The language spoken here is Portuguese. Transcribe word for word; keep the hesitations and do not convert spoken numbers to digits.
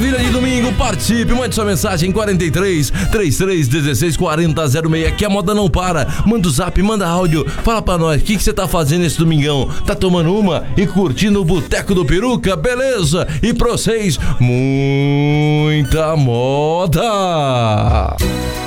Maravilha de domingo, participe, mande sua mensagem quarenta e três, trinta e três, dezesseis, quarenta, zero seis, que a moda não para. Manda o zap, manda áudio, fala pra nós, o que você tá fazendo esse domingão? Tá tomando uma e curtindo o Boteco do Peruca, beleza? E pra vocês, muita moda!